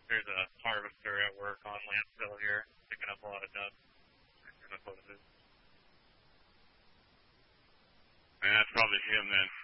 There's a harvester at work on landfill here, picking up a lot of dust. That's what it is. And that's probably him then.